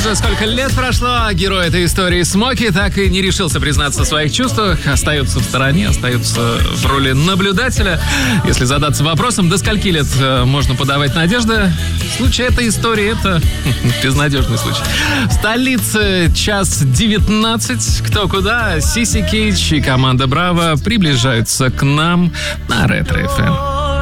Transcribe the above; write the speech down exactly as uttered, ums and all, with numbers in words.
уже сколько лет прошло, герой этой истории Смоки так и не решился признаться в своих чувствах, остается в стороне, остается в роли наблюдателя. Если задаться вопросом, до скольки лет можно подавать надежды, в случае этой истории это безнадежный случай. В столице час девятнадцать, кто куда, Сиси Кейдж и команда Браво приближаются к нам на Ретро эф эм.